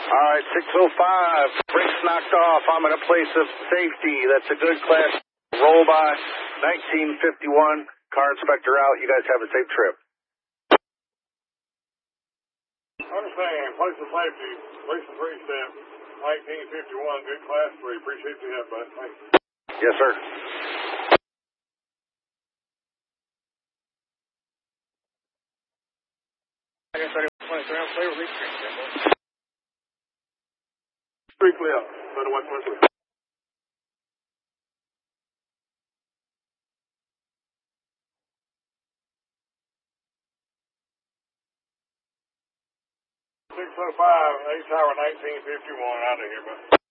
All right, 605. Brakes knocked off. I'm in a place of safety. That's a good class. Roll by 1951. Car inspector out. You guys have a safe trip. Understand. Place of safety. Place of 3 step. 1951. Good class 3. Appreciate the help, bud. Thanks. Yes, sir. I guess I didn't want to surround play with these things. Street clear. Better watch my clear. .605, 8 Tower 1951, out of here, bud.